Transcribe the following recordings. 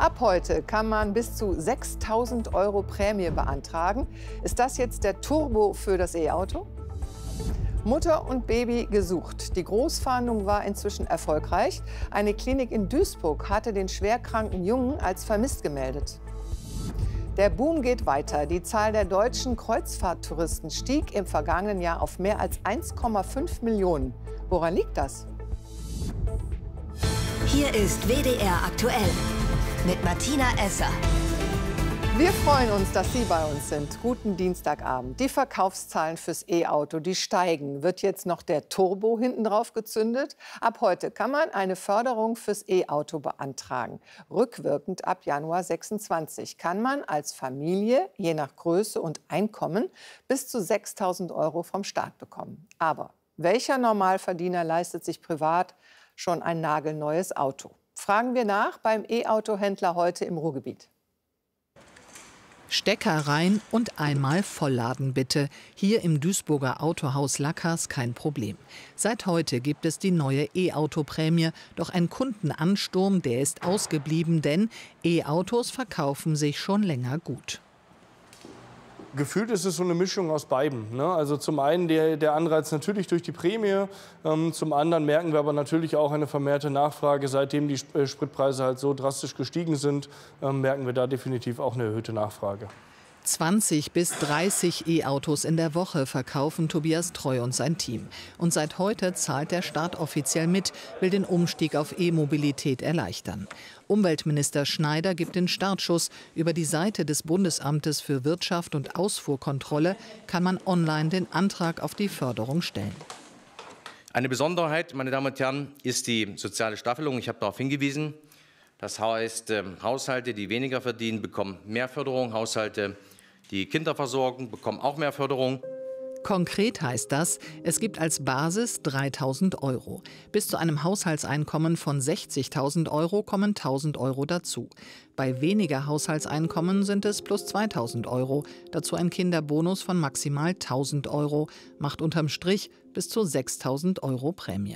Ab heute kann man bis zu 6.000 € Prämie beantragen. Ist das jetzt der Turbo für das E-Auto? Mutter und Baby gesucht. Die Großfahndung war inzwischen erfolgreich. Eine Klinik in Duisburg hatte den schwerkranken Jungen als vermisst gemeldet. Der Boom geht weiter. Die Zahl der deutschen Kreuzfahrttouristen stieg im vergangenen Jahr auf mehr als 1,5 Millionen. Woran liegt das? Hier ist WDR aktuell mit Martina Esser. Wir freuen uns, dass Sie bei uns sind. Guten Dienstagabend. Die Verkaufszahlen fürs E-Auto, die steigen. Wird jetzt noch der Turbo hinten drauf gezündet? Ab heute kann man eine Förderung fürs E-Auto beantragen. Rückwirkend ab Januar 26 kann man als Familie, je nach Größe und Einkommen, bis zu 6.000 € vom Staat bekommen. Aber welcher Normalverdiener leistet sich privat schon ein nagelneues Auto? Fragen wir nach beim E-Auto-Händler heute im Ruhrgebiet. Stecker rein und einmal vollladen bitte. Hier im Duisburger Autohaus Lackers kein Problem. Seit heute gibt es die neue E-Auto-Prämie. Doch ein Kundenansturm, der ist ausgeblieben, denn E-Autos verkaufen sich schon länger gut. Gefühlt ist es so eine Mischung aus beiden. Ne? Also zum einen der Anreiz natürlich durch die Prämie, zum anderen merken wir aber natürlich auch eine vermehrte Nachfrage. Seitdem die Spritpreise halt so drastisch gestiegen sind, merken wir da definitiv auch eine erhöhte Nachfrage. 20 bis 30 E-Autos in der Woche verkaufen Tobias Treu und sein Team. Und seit heute zahlt der Staat offiziell mit, will den Umstieg auf E-Mobilität erleichtern. Umweltminister Schneider gibt den Startschuss. Über die Seite des Bundesamtes für Wirtschaft und Ausfuhrkontrolle kann man online den Antrag auf die Förderung stellen. Eine Besonderheit, meine Damen und Herren, ist die soziale Staffelung. Ich habe darauf hingewiesen. Das heißt, Haushalte, die weniger verdienen, bekommen mehr Förderung. Haushalte, die Kinder versorgen, bekommen auch mehr Förderung. Konkret heißt das, es gibt als Basis 3.000 €. Bis zu einem Haushaltseinkommen von 60.000 € kommen 1.000 € dazu. Bei weniger Haushaltseinkommen sind es plus 2.000 €. Dazu ein Kinderbonus von maximal 1.000 €, macht unterm Strich bis zu 6.000 € Prämie.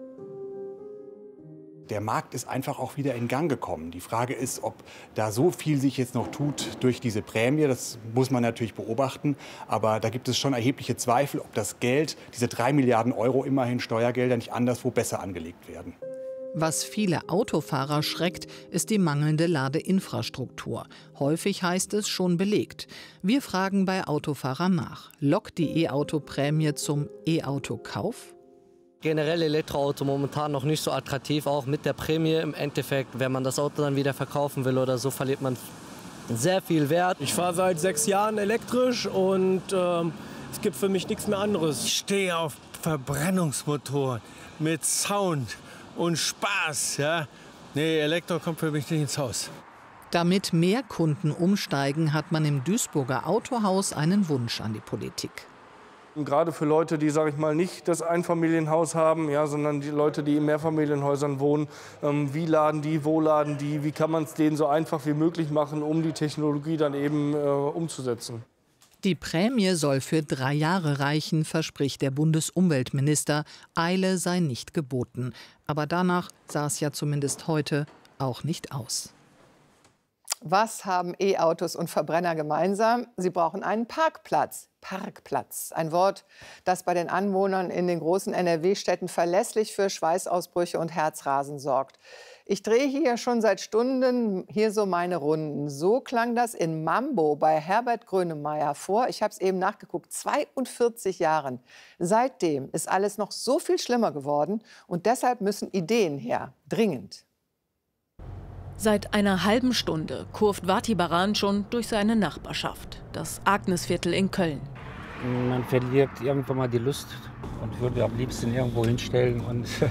Der Markt ist einfach auch wieder in Gang gekommen. Die Frage ist, ob da so viel sich jetzt noch tut durch diese Prämie. Das muss man natürlich beobachten. Aber da gibt es schon erhebliche Zweifel, ob das Geld, diese 3 Milliarden € immerhin Steuergelder, nicht anderswo besser angelegt werden. Was viele Autofahrer schreckt, ist die mangelnde Ladeinfrastruktur. Häufig heißt es schon belegt. Wir fragen bei Autofahrern nach. Lockt die E-Auto-Prämie zum E-Auto-Kauf? Generell Elektroauto momentan noch nicht so attraktiv, auch mit der Prämie. Im Endeffekt, wenn man das Auto dann wieder verkaufen will oder so, verliert man sehr viel Wert. Ich fahre seit 6 Jahren elektrisch und es gibt für mich nichts mehr anderes. Ich stehe auf Verbrennungsmotoren mit Sound und Spaß. Ja? Nee, Elektro kommt für mich nicht ins Haus. Damit mehr Kunden umsteigen, hat man im Duisburger Autohaus einen Wunsch an die Politik. Und gerade für Leute, die, sage ich mal, nicht das Einfamilienhaus haben, ja, sondern die Leute, die in Mehrfamilienhäusern wohnen, wie laden die, wo laden die, wie kann man es denen so einfach wie möglich machen, um die Technologie dann eben umzusetzen. Die Prämie soll für 3 Jahre reichen, verspricht der Bundesumweltminister. Eile sei nicht geboten. Aber danach sah es ja zumindest heute auch nicht aus. Was haben E-Autos und Verbrenner gemeinsam? Sie brauchen einen Parkplatz. Parkplatz, ein Wort, das bei den Anwohnern in den großen NRW-Städten verlässlich für Schweißausbrüche und Herzrasen sorgt. Ich drehe hier schon seit Stunden so meine Runden. So klang das in Mambo bei Herbert Grönemeyer vor. Ich habe es eben nachgeguckt, 42 Jahren. Seitdem ist alles noch so viel schlimmer geworden und deshalb müssen Ideen her, dringend. Seit einer halben Stunde kurvt Vati Baran schon durch seine Nachbarschaft, das Agnesviertel in Köln. Man verliert irgendwann mal die Lust und würde am liebsten irgendwo hinstellen.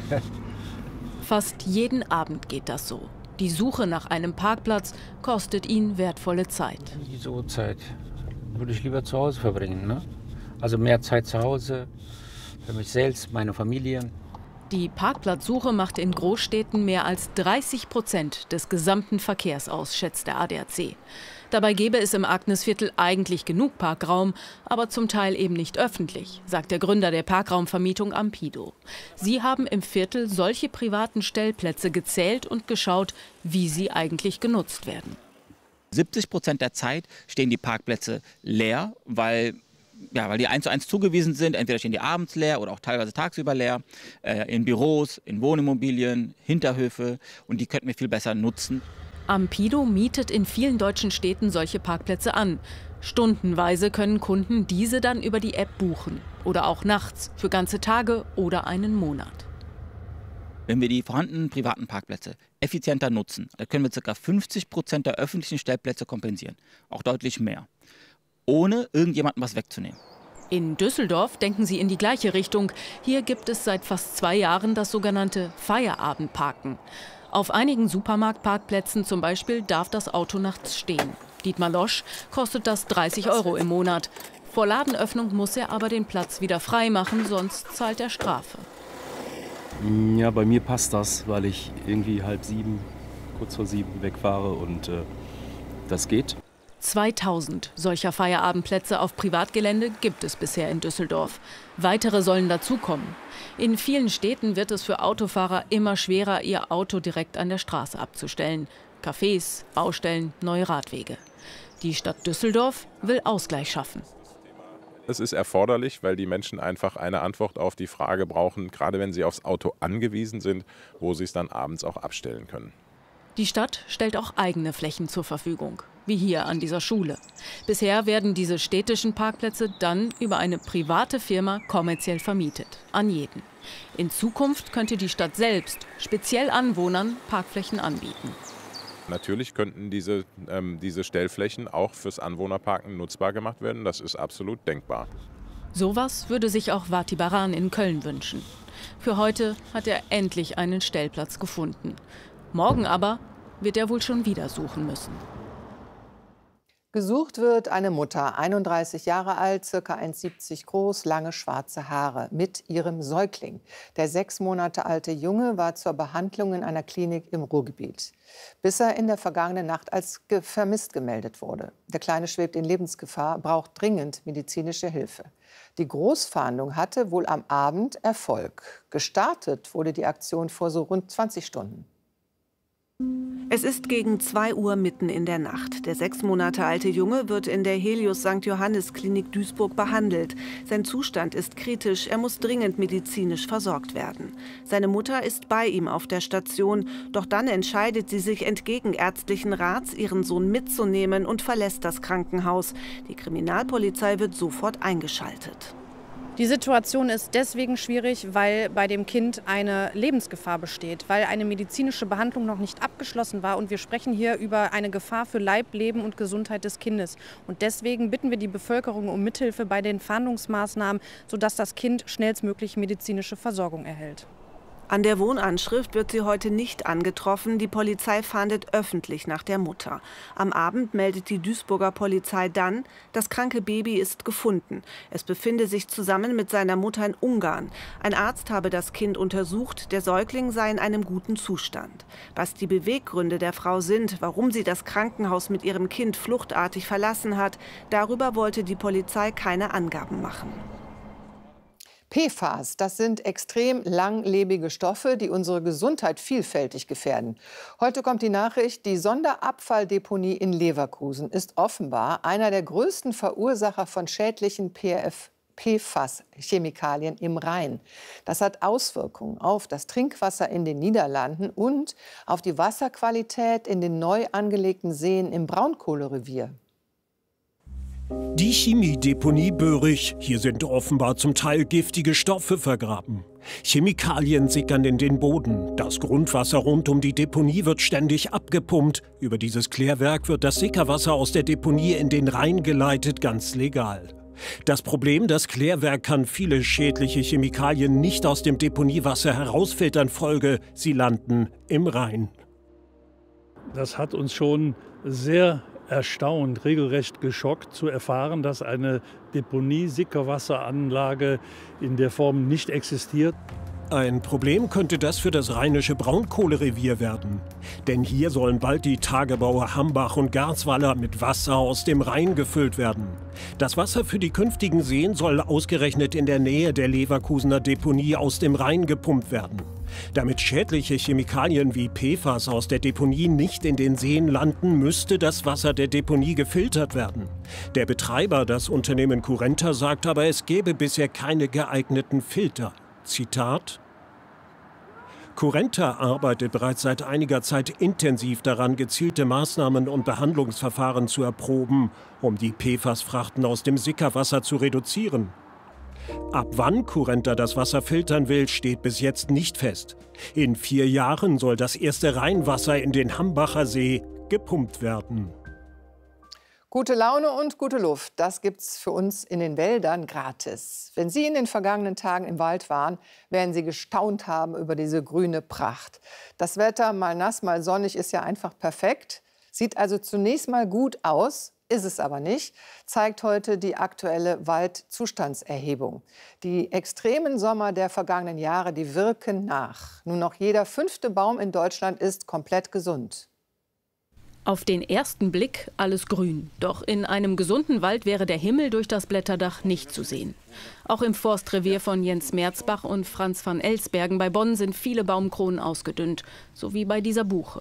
Fast jeden Abend geht das so. Die Suche nach einem Parkplatz kostet ihn wertvolle Zeit. Diese Uhrzeit würde ich lieber zu Hause verbringen. Ne? Also mehr Zeit zu Hause, für mich selbst, meine Familie. Die Parkplatzsuche macht in Großstädten mehr als 30% des gesamten Verkehrs aus, schätzt der ADAC. Dabei gäbe es im Agnesviertel eigentlich genug Parkraum, aber zum Teil eben nicht öffentlich, sagt der Gründer der Parkraumvermietung Ampido. Sie haben im Viertel solche privaten Stellplätze gezählt und geschaut, wie sie eigentlich genutzt werden. 70% der Zeit stehen die Parkplätze leer, weil die 1:1 zugewiesen sind. Entweder stehen die abends leer oder auch teilweise tagsüber leer, in Büros, in Wohnimmobilien, Hinterhöfe, und die könnten wir viel besser nutzen. Ampido mietet in vielen deutschen Städten solche Parkplätze an. Stundenweise können Kunden diese dann über die App buchen oder auch nachts für ganze Tage oder einen Monat. Wenn wir die vorhandenen privaten Parkplätze effizienter nutzen, dann können wir ca. 50% der öffentlichen Stellplätze kompensieren, auch deutlich mehr, ohne irgendjemandem was wegzunehmen. In Düsseldorf denken sie in die gleiche Richtung. Hier gibt es seit fast 2 Jahren das sogenannte Feierabendparken. Auf einigen Supermarktparkplätzen zum Beispiel darf das Auto nachts stehen. Dietmar Losch kostet das 30 € im Monat. Vor Ladenöffnung muss er aber den Platz wieder frei machen, sonst zahlt er Strafe. Ja, bei mir passt das, weil ich irgendwie 6:30, kurz vor 7 wegfahre und das geht. 2000 solcher Feierabendplätze auf Privatgelände gibt es bisher in Düsseldorf. Weitere sollen dazukommen. In vielen Städten wird es für Autofahrer immer schwerer, ihr Auto direkt an der Straße abzustellen. Cafés, Baustellen, neue Radwege. Die Stadt Düsseldorf will Ausgleich schaffen. Es ist erforderlich, weil die Menschen einfach eine Antwort auf die Frage brauchen, gerade wenn sie aufs Auto angewiesen sind, wo sie es dann abends auch abstellen können. Die Stadt stellt auch eigene Flächen zur Verfügung, wie hier an dieser Schule. Bisher werden diese städtischen Parkplätze dann über eine private Firma kommerziell vermietet, an jeden. In Zukunft könnte die Stadt selbst speziell Anwohnern Parkflächen anbieten. Natürlich könnten diese Stellflächen auch fürs Anwohnerparken nutzbar gemacht werden. Das ist absolut denkbar. Sowas würde sich auch Vati Baran in Köln wünschen. Für heute hat er endlich einen Stellplatz gefunden. Morgen aber wird er wohl schon wieder suchen müssen. Gesucht wird eine Mutter, 31 Jahre alt, ca. 1,70 groß, lange schwarze Haare, mit ihrem Säugling. Der 6 Monate alte Junge war zur Behandlung in einer Klinik im Ruhrgebiet, bis er in der vergangenen Nacht als vermisst gemeldet wurde. Der Kleine schwebt in Lebensgefahr, braucht dringend medizinische Hilfe. Die Großfahndung hatte wohl am Abend Erfolg. Gestartet wurde die Aktion vor so rund 20 Stunden. Es ist gegen 2 Uhr mitten in der Nacht. Der 6 Monate alte Junge wird in der Helios St. Johannes Klinik Duisburg behandelt. Sein Zustand ist kritisch, er muss dringend medizinisch versorgt werden. Seine Mutter ist bei ihm auf der Station, doch dann entscheidet sie sich entgegen ärztlichen Rats, ihren Sohn mitzunehmen und verlässt das Krankenhaus. Die Kriminalpolizei wird sofort eingeschaltet. Die Situation ist deswegen schwierig, weil bei dem Kind eine Lebensgefahr besteht, weil eine medizinische Behandlung noch nicht abgeschlossen war. Und wir sprechen hier über eine Gefahr für Leib, Leben und Gesundheit des Kindes. Und deswegen bitten wir die Bevölkerung um Mithilfe bei den Fahndungsmaßnahmen, sodass das Kind schnellstmöglich medizinische Versorgung erhält. An der Wohnanschrift wird sie heute nicht angetroffen. Die Polizei fahndet öffentlich nach der Mutter. Am Abend meldet die Duisburger Polizei dann, das kranke Baby ist gefunden. Es befinde sich zusammen mit seiner Mutter in Ungarn. Ein Arzt habe das Kind untersucht. Der Säugling sei in einem guten Zustand. Was die Beweggründe der Frau sind, warum sie das Krankenhaus mit ihrem Kind fluchtartig verlassen hat, darüber wollte die Polizei keine Angaben machen. PFAS, das sind extrem langlebige Stoffe, die unsere Gesundheit vielfältig gefährden. Heute kommt die Nachricht, die Sonderabfalldeponie in Leverkusen ist offenbar einer der größten Verursacher von schädlichen PFAS-Chemikalien im Rhein. Das hat Auswirkungen auf das Trinkwasser in den Niederlanden und auf die Wasserqualität in den neu angelegten Seen im Braunkohlerevier. Die Chemiedeponie Böhrig. Hier sind offenbar zum Teil giftige Stoffe vergraben. Chemikalien sickern in den Boden. Das Grundwasser rund um die Deponie wird ständig abgepumpt. Über dieses Klärwerk wird das Sickerwasser aus der Deponie in den Rhein geleitet, ganz legal. Das Problem, das Klärwerk kann viele schädliche Chemikalien nicht aus dem Deponiewasser herausfiltern. Folge, sie landen im Rhein. Das hat uns schon sehr erstaunt, regelrecht geschockt zu erfahren, dass eine Deponie-Sickerwasseranlage in der Form nicht existiert. Ein Problem könnte das für das rheinische Braunkohlerevier werden. Denn hier sollen bald die Tagebaue Hambach und Garzweiler mit Wasser aus dem Rhein gefüllt werden. Das Wasser für die künftigen Seen soll ausgerechnet in der Nähe der Leverkusener Deponie aus dem Rhein gepumpt werden. Damit schädliche Chemikalien wie PFAS aus der Deponie nicht in den Seen landen, müsste das Wasser der Deponie gefiltert werden. Der Betreiber, das Unternehmen Currenta, sagt aber, es gäbe bisher keine geeigneten Filter. Zitat: Currenta arbeitet bereits seit einiger Zeit intensiv daran, gezielte Maßnahmen und Behandlungsverfahren zu erproben, um die PFAS-Frachten aus dem Sickerwasser zu reduzieren. Ab wann Currenta das Wasser filtern will, steht bis jetzt nicht fest. In 4 Jahren soll das erste Rheinwasser in den Hambacher See gepumpt werden. Gute Laune und gute Luft, das gibt's für uns in den Wäldern gratis. Wenn Sie in den vergangenen Tagen im Wald waren, werden Sie gestaunt haben über diese grüne Pracht. Das Wetter, mal nass, mal sonnig, ist ja einfach perfekt. Sieht also zunächst mal gut aus, ist es aber nicht, zeigt heute die aktuelle Waldzustandserhebung. Die extremen Sommer der vergangenen Jahre, die wirken nach. Nur noch jeder 5. Baum in Deutschland ist komplett gesund. Auf den ersten Blick alles grün. Doch in einem gesunden Wald wäre der Himmel durch das Blätterdach nicht zu sehen. Auch im Forstrevier von Jens Merzbach und Franz van Elsbergen bei Bonn sind viele Baumkronen ausgedünnt, so wie bei dieser Buche.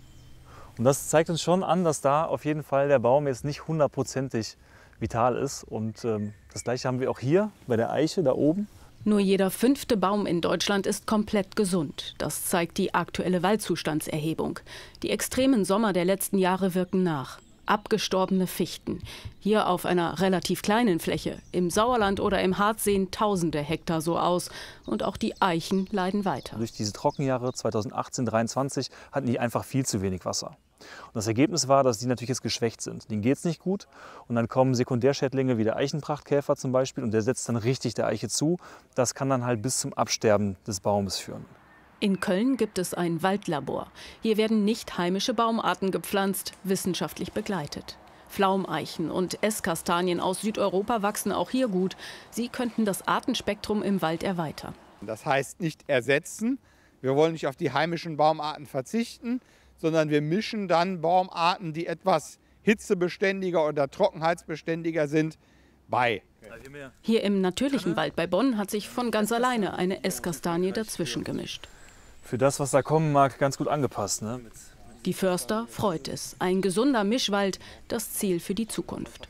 Und das zeigt uns schon an, dass da auf jeden Fall der Baum jetzt nicht 100%ig vital ist. Und das Gleiche haben wir auch hier bei der Eiche da oben. Nur jeder 5. Baum in Deutschland ist komplett gesund. Das zeigt die aktuelle Waldzustandserhebung. Die extremen Sommer der letzten Jahre wirken nach. Abgestorbene Fichten. Hier auf einer relativ kleinen Fläche. Im Sauerland oder im Harz sehen tausende Hektar so aus. Und auch die Eichen leiden weiter. Durch diese Trockenjahre 2018-23 hatten die einfach viel zu wenig Wasser. Und das Ergebnis war, dass die natürlich jetzt geschwächt sind. Denen geht es nicht gut. Und dann kommen Sekundärschädlinge wie der Eichenprachtkäfer zum Beispiel. Und der setzt dann richtig der Eiche zu. Das kann dann halt bis zum Absterben des Baumes führen. In Köln gibt es ein Waldlabor. Hier werden nicht heimische Baumarten gepflanzt, wissenschaftlich begleitet. Pflaumeichen und Esskastanien aus Südeuropa wachsen auch hier gut. Sie könnten das Artenspektrum im Wald erweitern. Das heißt nicht ersetzen. Wir wollen nicht auf die heimischen Baumarten verzichten, sondern wir mischen dann Baumarten, die etwas hitzebeständiger oder trockenheitsbeständiger sind, bei. Hier im natürlichen Wald bei Bonn hat sich von ganz alleine eine Esskastanie dazwischen gemischt. Für das, was da kommen mag, ganz gut angepasst, ne? Die Förster freut es. Ein gesunder Mischwald, das Ziel für die Zukunft.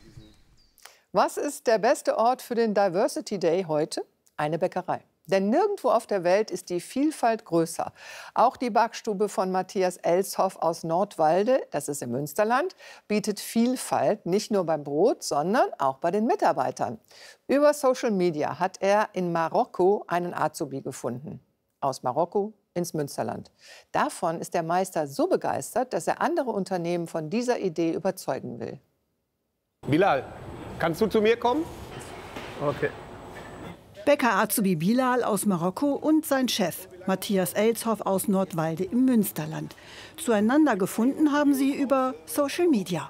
Was ist der beste Ort für den Diversity Day heute? Eine Bäckerei. Denn nirgendwo auf der Welt ist die Vielfalt größer. Auch die Backstube von Matthias Elshoff aus Nordwalde, das ist im Münsterland, bietet Vielfalt nicht nur beim Brot, sondern auch bei den Mitarbeitern. Über Social Media hat er in Marokko einen Azubi gefunden. Aus Marokko ins Münsterland. Davon ist der Meister so begeistert, dass er andere Unternehmen von dieser Idee überzeugen will. Bilal, kannst du zu mir kommen? Okay. Bäcker-Azubi Bilal aus Marokko und sein Chef, Matthias Elshoff aus Nordwalde im Münsterland. Zueinander gefunden haben sie über Social Media.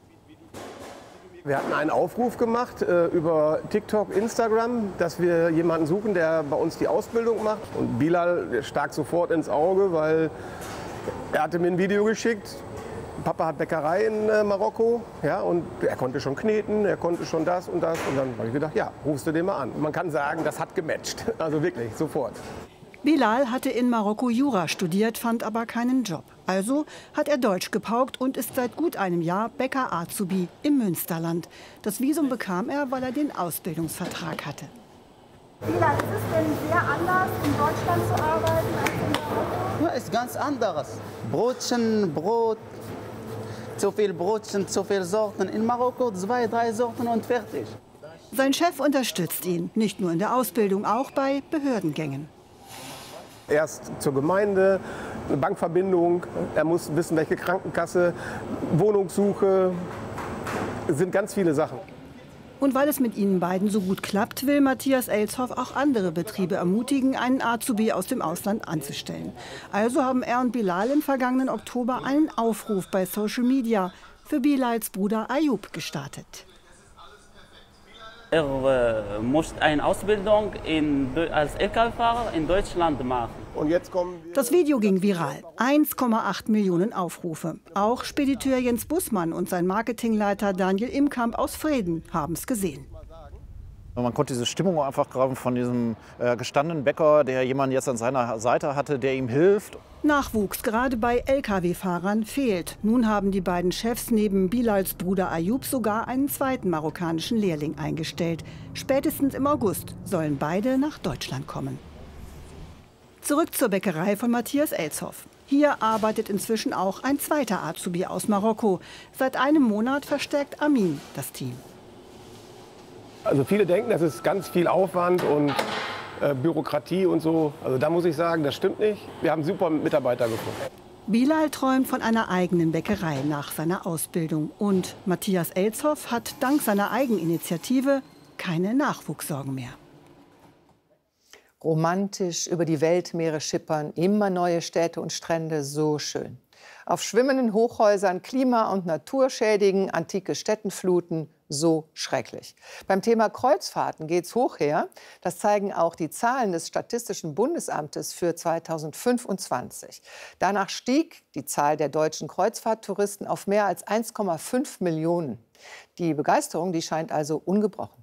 Wir hatten einen Aufruf gemacht über TikTok, Instagram, dass wir jemanden suchen, der bei uns die Ausbildung macht. Und Bilal stak sofort ins Auge, weil er hatte mir ein Video geschickt. Papa hat Bäckerei in Marokko, ja, und er konnte schon kneten, er konnte schon das und das. Und dann habe ich gedacht, ja, rufst du den mal an. Und man kann sagen, das hat gematcht, also wirklich, sofort. Bilal hatte in Marokko Jura studiert, fand aber keinen Job. Also hat er Deutsch gepaukt und ist seit gut einem Jahr Bäcker-Azubi im Münsterland. Das Visum bekam er, weil er den Ausbildungsvertrag hatte. Bilal, ist es denn sehr anders, in Deutschland zu arbeiten als in Marokko? Ja, ist ganz anderes. Brot. Zu viel Brotchen, zu viele Sorten. In Marokko 2, 3 Sorten und fertig. Sein Chef unterstützt ihn, nicht nur in der Ausbildung, auch bei Behördengängen. Erst zur Gemeinde, eine Bankverbindung, er muss wissen, welche Krankenkasse, Wohnungssuche, es sind ganz viele Sachen. Und weil es mit ihnen beiden so gut klappt, will Matthias Elshoff auch andere Betriebe ermutigen, einen Azubi aus dem Ausland anzustellen. Also haben er und Bilal im vergangenen Oktober einen Aufruf bei Social Media für Bilals Bruder Ayub gestartet. Er muss eine Ausbildung als Lkw-Fahrer in Deutschland machen. Und jetzt kommen Das Video ging viral. 1,8 Millionen Aufrufe. Auch Spediteur Jens Bussmann und sein Marketingleiter Daniel Imkamp aus Vreden haben es gesehen. Man konnte diese Stimmung einfach graben von diesem gestandenen Bäcker, der jemanden jetzt an seiner Seite hatte, der ihm hilft. Nachwuchs gerade bei Lkw-Fahrern fehlt. Nun haben die beiden Chefs neben Bilals Bruder Ayub sogar einen zweiten marokkanischen Lehrling eingestellt. Spätestens im August sollen beide nach Deutschland kommen. Zurück zur Bäckerei von Matthias Elshoff. Hier arbeitet inzwischen auch ein zweiter Azubi aus Marokko. Seit einem Monat verstärkt Amin das Team. Also viele denken, das ist ganz viel Aufwand und Bürokratie und so. Also da muss ich sagen, das stimmt nicht. Wir haben super Mitarbeiter gefunden. Bilal träumt von einer eigenen Bäckerei nach seiner Ausbildung. Und Matthias Elshoff hat dank seiner Eigeninitiative keine Nachwuchssorgen mehr. Romantisch über die Weltmeere schippern, immer neue Städte und Strände, so schön. Auf schwimmenden Hochhäusern Klima- und Natur schädigen, antike Städtenfluten, so schrecklich. Beim Thema Kreuzfahrten geht's hoch her. Das zeigen auch die Zahlen des Statistischen Bundesamtes für 2025. Danach stieg die Zahl der deutschen Kreuzfahrttouristen auf mehr als 1,5 Millionen. Die Begeisterung, die scheint also ungebrochen.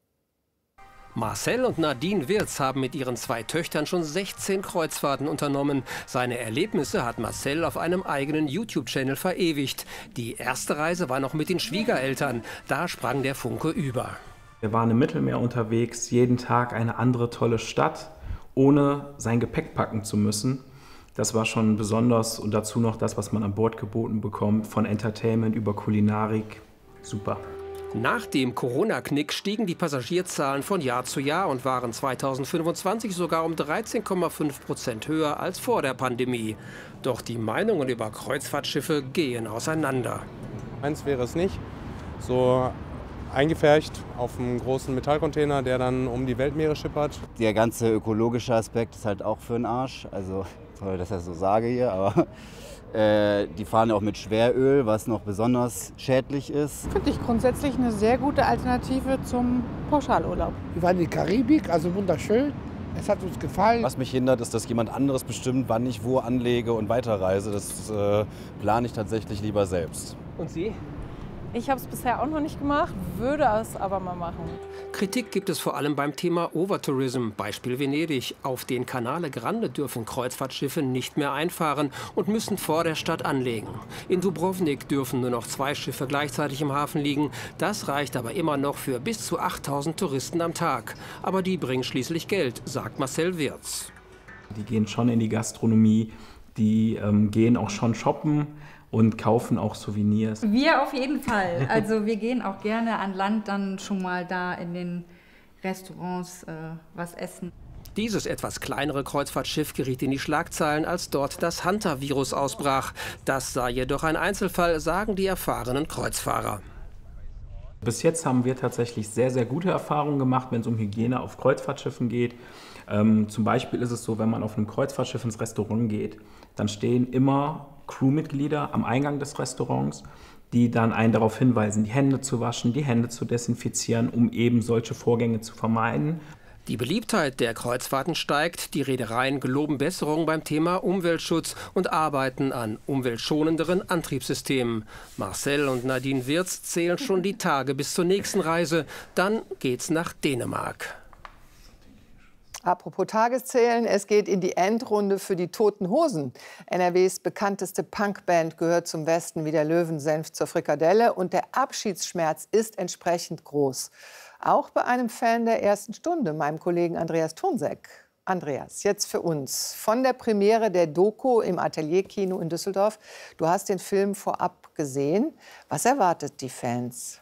Marcel und Nadine Wirz haben mit ihren 2 Töchtern schon 16 Kreuzfahrten unternommen. Seine Erlebnisse hat Marcel auf einem eigenen YouTube-Channel verewigt. Die erste Reise war noch mit den Schwiegereltern. Da sprang der Funke über. Wir waren im Mittelmeer unterwegs, jeden Tag eine andere tolle Stadt, ohne sein Gepäck packen zu müssen. Das war schon besonders und dazu noch das, was man an Bord geboten bekommt, von Entertainment über Kulinarik. Super. Nach dem Corona-Knick stiegen die Passagierzahlen von Jahr zu Jahr und waren 2025 sogar um 13,5% höher als vor der Pandemie. Doch die Meinungen über Kreuzfahrtschiffe gehen auseinander. Meins wäre es nicht. So eingefärcht auf einem großen Metallcontainer, der dann um die Weltmeere schippert. Der ganze ökologische Aspekt ist halt auch für den Arsch. Also, sorry, dass ich das so sage hier, aber die fahren auch mit Schweröl, was noch besonders schädlich ist. Finde ich grundsätzlich eine sehr gute Alternative zum Pauschalurlaub. Wir waren in die Karibik, also wunderschön. Es hat uns gefallen. Was mich hindert, ist, dass jemand anderes bestimmt, wann ich wo anlege und weiterreise. Das plane ich tatsächlich lieber selbst. Und Sie? Ich habe es bisher auch noch nicht gemacht, würde es aber mal machen. Kritik gibt es vor allem beim Thema Overtourism, Beispiel Venedig. Auf den Canale Grande dürfen Kreuzfahrtschiffe nicht mehr einfahren und müssen vor der Stadt anlegen. In Dubrovnik dürfen nur noch 2 Schiffe gleichzeitig im Hafen liegen. Das reicht aber immer noch für bis zu 8000 Touristen am Tag. Aber die bringen schließlich Geld, sagt Marcel Wirz. Die gehen schon in die Gastronomie, die gehen auch schon shoppen und kaufen auch Souvenirs. Wir auf jeden Fall. Also wir gehen auch gerne an Land, dann schon mal da in den Restaurants was essen. Dieses etwas kleinere Kreuzfahrtschiff geriet in die Schlagzeilen, als dort das Hunter-Virus ausbrach. Das sei jedoch ein Einzelfall, sagen die erfahrenen Kreuzfahrer. Bis jetzt haben wir tatsächlich sehr, sehr gute Erfahrungen gemacht, wenn es um Hygiene auf Kreuzfahrtschiffen geht. Zum Beispiel ist es so, wenn man auf einem Kreuzfahrtschiff ins Restaurant geht, dann stehen immer Crewmitglieder am Eingang des Restaurants, die dann einen darauf hinweisen, die Hände zu waschen, die Hände zu desinfizieren, um eben solche Vorgänge zu vermeiden. Die Beliebtheit der Kreuzfahrten steigt. Die Reedereien geloben Besserung beim Thema Umweltschutz und arbeiten an umweltschonenderen Antriebssystemen. Marcel und Nadine Wirz zählen schon die Tage bis zur nächsten Reise. Dann geht's nach Dänemark. Apropos Tageszählen, es geht in die Endrunde für die Toten Hosen. NRWs bekannteste Punkband gehört zum Westen wie der Löwensenf zur Frikadelle und der Abschiedsschmerz ist entsprechend groß. Auch bei einem Fan der ersten Stunde, meinem Kollegen Andreas Thonseck. Andreas, jetzt für uns. Von der Premiere der Doku im Atelierkino in Düsseldorf. Du hast den Film vorab gesehen. Was erwartet die Fans?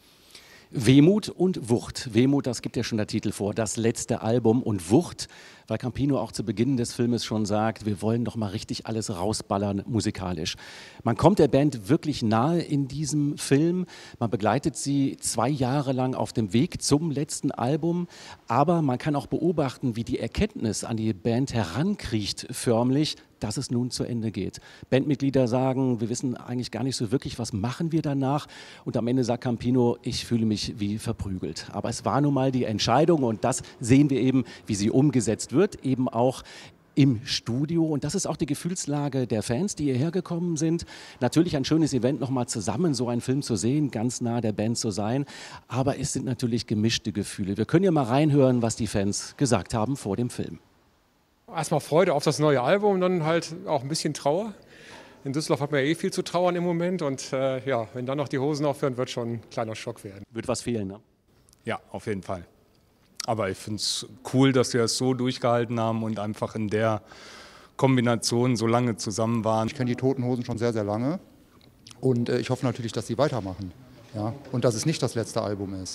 Wehmut und Wucht. Wehmut, das gibt ja schon der Titel vor, das letzte Album. Und Wucht, weil Campino auch zu Beginn des Filmes schon sagt, wir wollen doch mal richtig alles rausballern musikalisch. Man kommt der Band wirklich nahe in diesem Film. Man begleitet sie 2 Jahre lang auf dem Weg zum letzten Album. Aber man kann auch beobachten, wie die Erkenntnis an die Band herankriecht, förmlich, dass es nun zu Ende geht. Bandmitglieder sagen, wir wissen eigentlich gar nicht so wirklich, was machen wir danach. Und am Ende sagt Campino, ich fühle mich wie verprügelt. Aber es war nun mal die Entscheidung und das sehen wir eben, wie sie umgesetzt wird, eben auch im Studio. Und das ist auch die Gefühlslage der Fans, die hierher gekommen sind. Natürlich ein schönes Event, nochmal zusammen so einen Film zu sehen, ganz nah der Band zu sein. Aber es sind natürlich gemischte Gefühle. Wir können ja mal reinhören, was die Fans gesagt haben vor dem Film. Erstmal Freude auf das neue Album, dann halt auch ein bisschen Trauer. In Düsseldorf hat man ja eh viel zu trauern im Moment. Und ja, wenn dann noch die Hosen aufhören, wird schon ein kleiner Schock werden. Wird was fehlen, ne? Ja, auf jeden Fall. Aber ich finde es cool, dass wir es so durchgehalten haben und einfach in der Kombination so lange zusammen waren. Ich kenne die Toten Hosen schon sehr, sehr lange. Und ich hoffe natürlich, dass sie weitermachen. Ja? Und dass es nicht das letzte Album ist.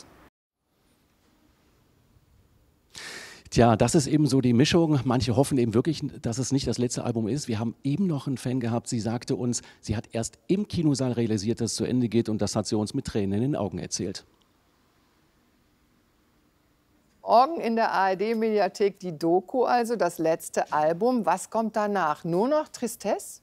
Tja, das ist eben so die Mischung. Manche hoffen eben wirklich, dass es nicht das letzte Album ist. Wir haben eben noch einen Fan gehabt, sie sagte uns, sie hat erst im Kinosaal realisiert, dass es zu Ende geht und das hat sie uns mit Tränen in den Augen erzählt. Morgen in der ARD-Mediathek die Doku, also das letzte Album. Was kommt danach? Nur noch Tristesse?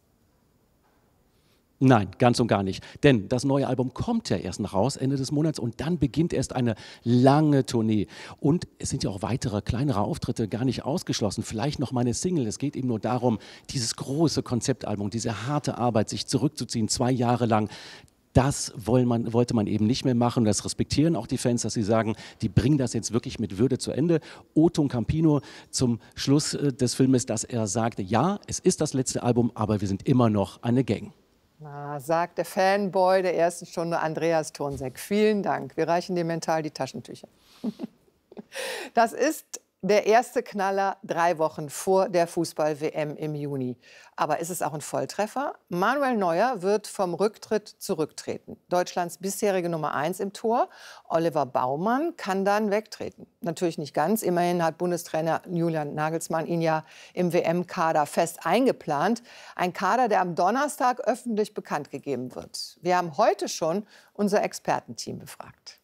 Nein, ganz und gar nicht. Denn das neue Album kommt ja erst noch raus, Ende des Monats. Und dann beginnt erst eine lange Tournee. Und es sind ja auch weitere, kleinere Auftritte gar nicht ausgeschlossen. Vielleicht noch mal eine Single. Es geht eben nur darum, dieses große Konzeptalbum, diese harte Arbeit, sich zurückzuziehen, 2 Jahre lang. Das wollte man eben nicht mehr machen. Das respektieren auch die Fans, dass sie sagen, die bringen das jetzt wirklich mit Würde zu Ende. Oton Campino zum Schluss des Filmes, dass er sagte, ja, es ist das letzte Album, aber wir sind immer noch eine Gang. Na, sagt der Fanboy der ersten Stunde Andreas Thornseck. Vielen Dank. Wir reichen dir mental die Taschentücher. Das ist der erste Knaller 3 Wochen vor der Fußball-WM im Juni. Aber ist es auch ein Volltreffer? Manuel Neuer wird vom Rücktritt zurücktreten. Deutschlands bisherige Nummer 1 im Tor, Oliver Baumann, kann dann wegtreten. Natürlich nicht ganz. Immerhin hat Bundestrainer Julian Nagelsmann ihn ja im WM-Kader fest eingeplant. Ein Kader, der am Donnerstag öffentlich bekannt gegeben wird. Wir haben heute schon unser Expertenteam befragt.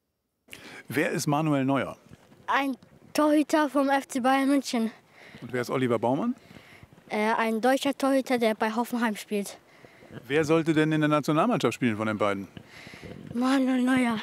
Wer ist Manuel Neuer? Ein Torhüter vom FC Bayern München. Und wer ist Oliver Baumann? Ein deutscher Torhüter, der bei Hoffenheim spielt. Wer sollte denn in der Nationalmannschaft spielen von den beiden? Manuel Neuer.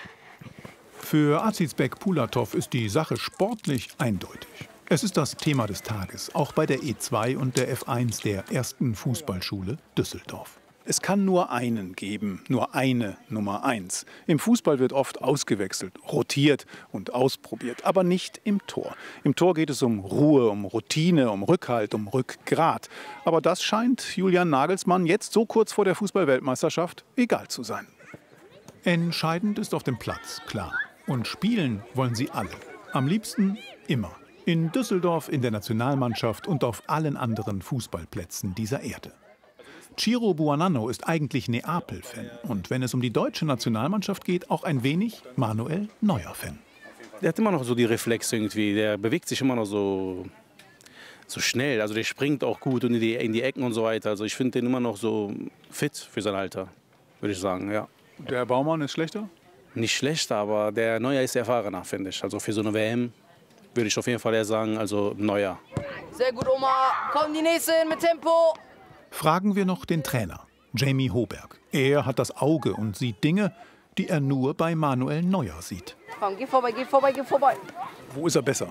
Für Azizbek Pulatov ist die Sache sportlich eindeutig. Es ist das Thema des Tages, auch bei der E2 und der F1 der ersten Fußballschule Düsseldorf. Es kann nur einen geben, nur eine Nummer 1. Im Fußball wird oft ausgewechselt, rotiert und ausprobiert, aber nicht im Tor. Im Tor geht es um Ruhe, um Routine, um Rückhalt, um Rückgrat. Aber das scheint Julian Nagelsmann jetzt so kurz vor der Fußball-Weltmeisterschaft egal zu sein. Entscheidend ist auf dem Platz, klar. Und spielen wollen sie alle. Am liebsten immer. In Düsseldorf, in der Nationalmannschaft und auf allen anderen Fußballplätzen dieser Erde. Ciro Buonanno ist eigentlich Neapel-Fan und wenn es um die deutsche Nationalmannschaft geht, auch ein wenig Manuel Neuer-Fan. Der hat immer noch so die Reflexe irgendwie, der bewegt sich immer noch so schnell, also der springt auch gut und in die Ecken und so weiter. Also ich finde den immer noch so fit für sein Alter, würde ich sagen, ja. Der Baumann ist schlechter? Nicht schlechter, aber der Neuer ist erfahrener, finde ich. Also für so eine WM würde ich auf jeden Fall eher sagen, also Neuer. Sehr gut, Oma. Komm, die nächsten mit Tempo. Fragen wir noch den Trainer, Jamie Hoberg. Er hat das Auge und sieht Dinge, die er nur bei Manuel Neuer sieht. Komm, geh vorbei, geh vorbei, geh vorbei. Wo ist er besser?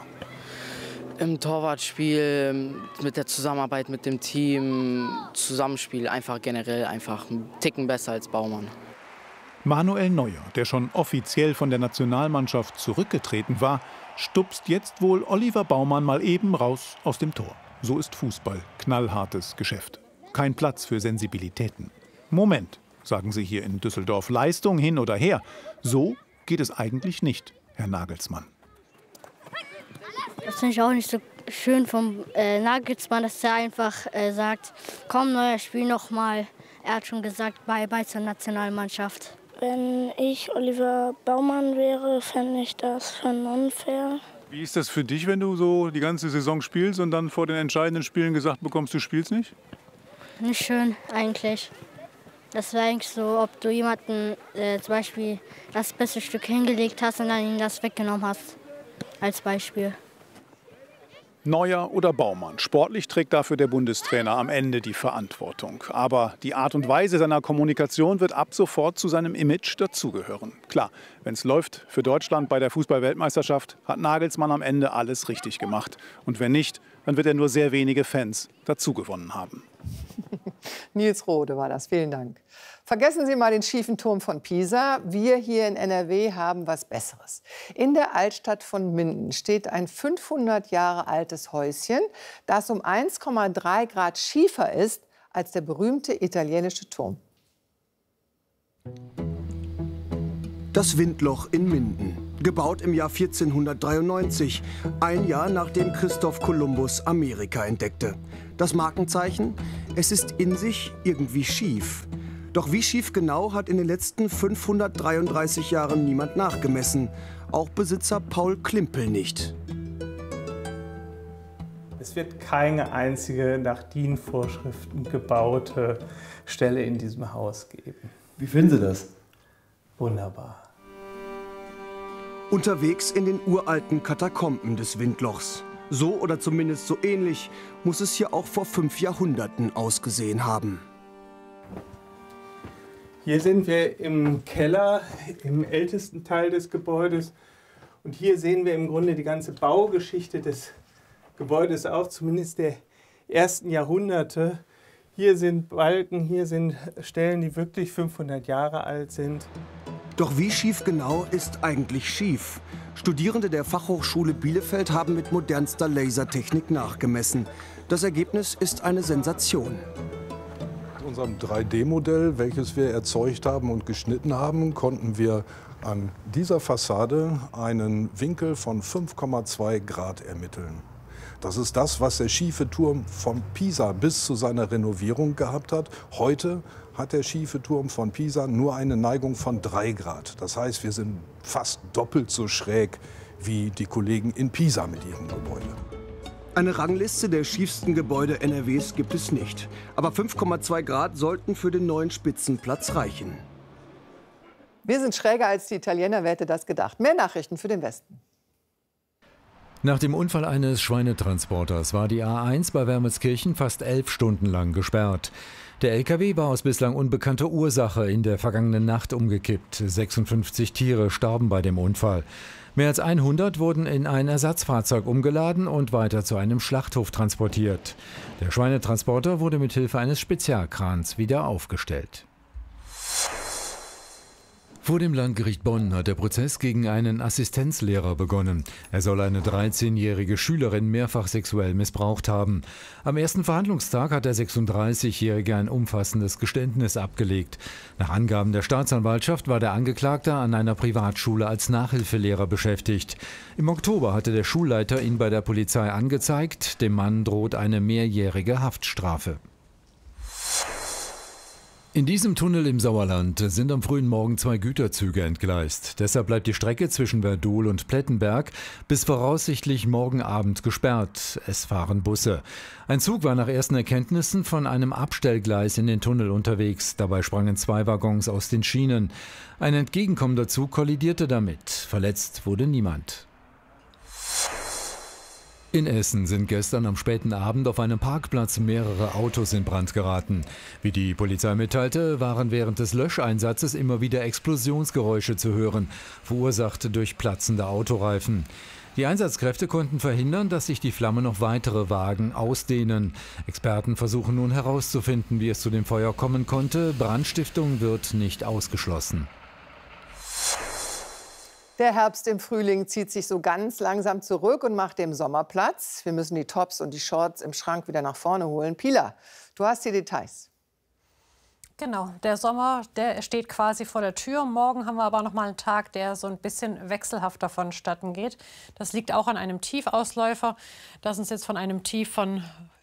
Im Torwartspiel, mit der Zusammenarbeit mit dem Team, Zusammenspiel, einfach generell einfach einen Ticken besser als Baumann. Manuel Neuer, der schon offiziell von der Nationalmannschaft zurückgetreten war, stupst jetzt wohl Oliver Baumann mal eben raus aus dem Tor. So ist Fußball knallhartes Geschäft. Kein Platz für Sensibilitäten. Moment, sagen Sie hier in Düsseldorf, Leistung hin oder her. So geht es eigentlich nicht, Herr Nagelsmann. Das finde ich auch nicht so schön vom Nagelsmann, dass er einfach sagt, komm, Neuer, spiel noch mal. Er hat schon gesagt, bye zur Nationalmannschaft. Wenn ich Oliver Baumann wäre, fände ich das schon unfair. Wie ist das für dich, wenn du so die ganze Saison spielst und dann vor den entscheidenden Spielen gesagt bekommst, du spielst nicht? Nicht schön eigentlich. Das wäre eigentlich so, ob du jemanden zum Beispiel das beste Stück hingelegt hast und dann ihm das weggenommen hast. Als Beispiel. Neuer oder Baumann. Sportlich trägt dafür der Bundestrainer am Ende die Verantwortung. Aber die Art und Weise seiner Kommunikation wird ab sofort zu seinem Image dazugehören. Klar, wenn es läuft für Deutschland bei der Fußball-Weltmeisterschaft, hat Nagelsmann am Ende alles richtig gemacht. Und wenn nicht, dann wird er nur sehr wenige Fans dazugewonnen haben. Nils Rode war das. Vielen Dank. Vergessen Sie mal den schiefen Turm von Pisa. Wir hier in NRW haben was Besseres. In der Altstadt von Minden steht ein 500 Jahre altes Häuschen, das um 1,3 Grad schiefer ist als der berühmte italienische Turm. Das Windloch in Minden. Gebaut im Jahr 1493, ein Jahr nachdem Christoph Kolumbus Amerika entdeckte. Das Markenzeichen? Es ist in sich irgendwie schief. Doch wie schief genau, hat in den letzten 533 Jahren niemand nachgemessen. Auch Besitzer Paul Klimpel nicht. Es wird keine einzige nach DIN-Vorschriften gebaute Stelle in diesem Haus geben. Wie finden Sie das? Wunderbar. Unterwegs in den uralten Katakomben des Windlochs. So oder zumindest so ähnlich muss es hier auch vor 5 Jahrhunderten ausgesehen haben. Hier sind wir im Keller, im ältesten Teil des Gebäudes. Und hier sehen wir im Grunde die ganze Baugeschichte des Gebäudes auch, zumindest der ersten Jahrhunderte. Hier sind Balken, hier sind Stellen, die wirklich 500 Jahre alt sind. Doch wie schief genau ist eigentlich schief? Studierende der Fachhochschule Bielefeld haben mit modernster Lasertechnik nachgemessen. Das Ergebnis ist eine Sensation. Mit unserem 3D-Modell, welches wir erzeugt haben und geschnitten haben, konnten wir an dieser Fassade einen Winkel von 5,2 Grad ermitteln. Das ist das, was der schiefe Turm von Pisa bis zu seiner Renovierung gehabt hat. Heute hat der schiefe Turm von Pisa nur eine Neigung von 3 Grad. Das heißt, wir sind fast doppelt so schräg wie die Kollegen in Pisa mit ihrem Gebäude. Eine Rangliste der schiefsten Gebäude NRWs gibt es nicht. Aber 5,2 Grad sollten für den neuen Spitzenplatz reichen. Wir sind schräger als die Italiener, wer hätte das gedacht? Mehr Nachrichten für den Westen. Nach dem Unfall eines Schweinetransporters war die A1 bei Wermelskirchen fast 11 Stunden lang gesperrt. Der LKW war aus bislang unbekannter Ursache in der vergangenen Nacht umgekippt. 56 Tiere starben bei dem Unfall. Mehr als 100 wurden in ein Ersatzfahrzeug umgeladen und weiter zu einem Schlachthof transportiert. Der Schweinetransporter wurde mit Hilfe eines Spezialkrans wieder aufgestellt. Vor dem Landgericht Bonn hat der Prozess gegen einen Assistenzlehrer begonnen. Er soll eine 13-jährige Schülerin mehrfach sexuell missbraucht haben. Am ersten Verhandlungstag hat der 36-Jährige ein umfassendes Geständnis abgelegt. Nach Angaben der Staatsanwaltschaft war der Angeklagte an einer Privatschule als Nachhilfelehrer beschäftigt. Im Oktober hatte der Schulleiter ihn bei der Polizei angezeigt. Dem Mann droht eine mehrjährige Haftstrafe. In diesem Tunnel im Sauerland sind am frühen Morgen 2 Güterzüge entgleist. Deshalb bleibt die Strecke zwischen Werdohl und Plettenberg bis voraussichtlich morgen Abend gesperrt. Es fahren Busse. Ein Zug war nach ersten Erkenntnissen von einem Abstellgleis in den Tunnel unterwegs. Dabei sprangen 2 Waggons aus den Schienen. Ein entgegenkommender Zug kollidierte damit. Verletzt wurde niemand. In Essen sind gestern am späten Abend auf einem Parkplatz mehrere Autos in Brand geraten. Wie die Polizei mitteilte, waren während des Löscheinsatzes immer wieder Explosionsgeräusche zu hören, verursacht durch platzende Autoreifen. Die Einsatzkräfte konnten verhindern, dass sich die Flammen noch weitere Wagen ausdehnen. Experten versuchen nun herauszufinden, wie es zu dem Feuer kommen konnte. Brandstiftung wird nicht ausgeschlossen. Der Herbst im Frühling zieht sich so ganz langsam zurück und macht dem Sommer Platz. Wir müssen die Tops und die Shorts im Schrank wieder nach vorne holen. Pila, du hast die Details. Genau, der Sommer, der steht quasi vor der Tür. Morgen haben wir aber noch mal einen Tag, der so ein bisschen wechselhafter vonstatten geht. Das liegt auch an einem Tiefausläufer, das uns jetzt von einem Tief von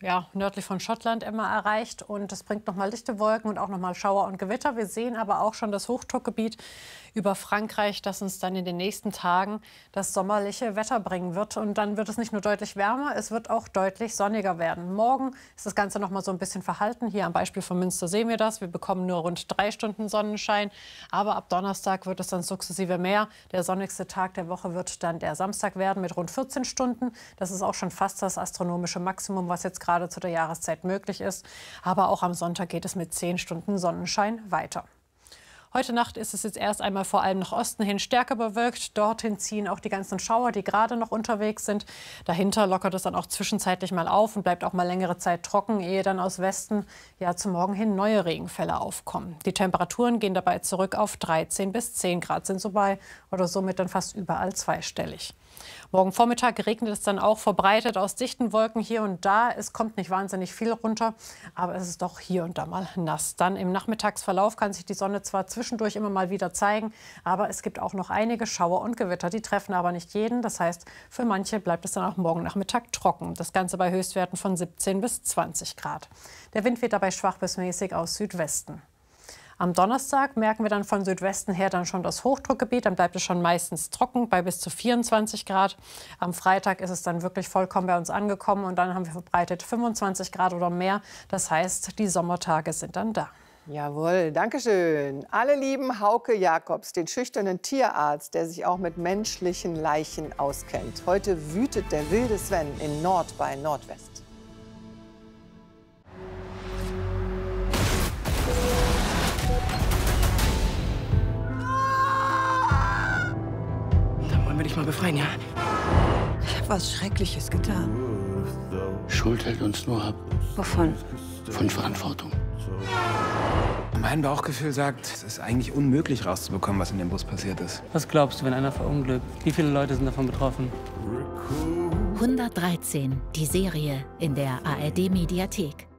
ja, nördlich von Schottland immer erreicht. Und es bringt nochmal lichte Wolken und auch nochmal Schauer und Gewitter. Wir sehen aber auch schon das Hochdruckgebiet über Frankreich, das uns dann in den nächsten Tagen das sommerliche Wetter bringen wird. Und dann wird es nicht nur deutlich wärmer, es wird auch deutlich sonniger werden. Morgen ist das Ganze nochmal so ein bisschen verhalten. Hier am Beispiel von Münster sehen wir das. Wir bekommen nur rund 3 Stunden Sonnenschein. Aber ab Donnerstag wird es dann sukzessive mehr. Der sonnigste Tag der Woche wird dann der Samstag werden mit rund 14 Stunden. Das ist auch schon fast das astronomische Maximum, was jetzt gerade zu der Jahreszeit möglich ist. Aber auch am Sonntag geht es mit 10 Stunden Sonnenschein weiter. Heute Nacht ist es jetzt erst einmal vor allem nach Osten hin stärker bewölkt. Dorthin ziehen auch die ganzen Schauer, die gerade noch unterwegs sind. Dahinter lockert es dann auch zwischenzeitlich mal auf und bleibt auch mal längere Zeit trocken, ehe dann aus Westen ja zum Morgen hin neue Regenfälle aufkommen. Die Temperaturen gehen dabei zurück auf 13 bis 10 Grad, sind so bei oder somit dann fast überall zweistellig. Morgen Vormittag regnet es dann auch verbreitet aus dichten Wolken hier und da. Es kommt nicht wahnsinnig viel runter, aber es ist doch hier und da mal nass. Dann im Nachmittagsverlauf kann sich die Sonne zwar zwischendurch immer mal wieder zeigen, aber es gibt auch noch einige Schauer und Gewitter. Die treffen aber nicht jeden. Das heißt, für manche bleibt es dann auch morgen Nachmittag trocken. Das Ganze bei Höchstwerten von 17 bis 20 Grad. Der Wind weht dabei schwach bis mäßig aus Südwesten. Am Donnerstag merken wir dann von Südwesten her dann schon das Hochdruckgebiet. Dann bleibt es schon meistens trocken bei bis zu 24 Grad. Am Freitag ist es dann wirklich vollkommen bei uns angekommen und dann haben wir verbreitet 25 Grad oder mehr. Das heißt, die Sommertage sind dann da. Jawohl, danke schön. Alle lieben Hauke Jakobs, den schüchternen Tierarzt, der sich auch mit menschlichen Leichen auskennt. Heute wütet der wilde Sven in Nord bei Nordwest. Wollen wir dich mal befreien, ja? Ich habe was Schreckliches getan. Schuld hält uns nur ab. Wovon? Von Verantwortung. Mein Bauchgefühl sagt, es ist eigentlich unmöglich rauszubekommen, was in dem Bus passiert ist. Was glaubst du, wenn einer verunglückt? Wie viele Leute sind davon betroffen? 113, die Serie in der ARD-Mediathek.